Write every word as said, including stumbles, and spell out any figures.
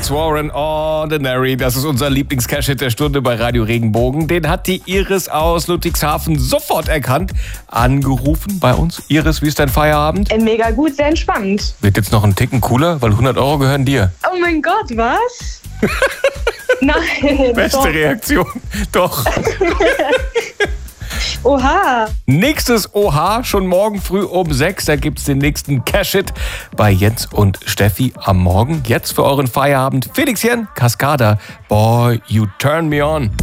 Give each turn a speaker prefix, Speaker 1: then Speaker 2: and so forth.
Speaker 1: Felix Warren, Ordinary. Das ist unser Lieblings-Cash-Hit der Stunde bei Radio Regenbogen. Den hat die Iris aus Ludwigshafen sofort erkannt. Angerufen bei uns. Iris, wie ist dein Feierabend?
Speaker 2: Äh, mega gut, sehr entspannt.
Speaker 1: Wird jetzt noch ein Ticken cooler, weil hundert Euro gehören dir.
Speaker 2: Oh mein Gott, was? Nein.
Speaker 1: Beste
Speaker 2: doch.
Speaker 1: Reaktion. Doch.
Speaker 2: Oha.
Speaker 1: Nächstes Oha, schon morgen früh um sechs. Da gibt's den nächsten Cash-Hit bei Jens und Steffi am Morgen. Jetzt für euren Feierabend Felixchen, Cascada, Boy, You Turn Me On.